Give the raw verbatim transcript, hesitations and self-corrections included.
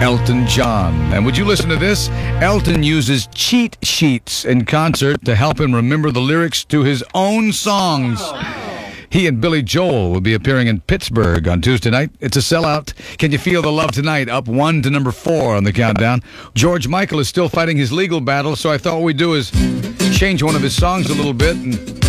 Elton John. And would you listen to this? Elton uses cheat sheets in concert to help him remember the lyrics to his own songs. He and Billy Joel will be appearing in Pittsburgh on Tuesday night. It's a sellout. Can you feel the love tonight? Up one to number four on the countdown. George Michael is still fighting his legal battle, so I thought what we'd do is change one of his songs a little bit and